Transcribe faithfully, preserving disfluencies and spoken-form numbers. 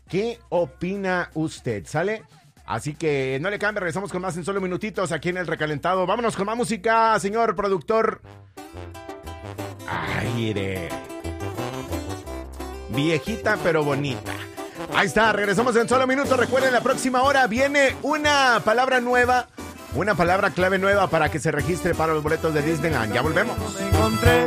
¿Qué opina usted? ¿Sale? Así que no le cambie, regresamos con más en solo minutitos aquí en El Recalentado. Vámonos con más música, señor productor. Aire. Viejita pero bonita. Ahí está, regresamos en solo minutos. Recuerden, la próxima hora viene una palabra nueva, una palabra clave nueva para que se registre para los boletos de Disneyland. Ya volvemos.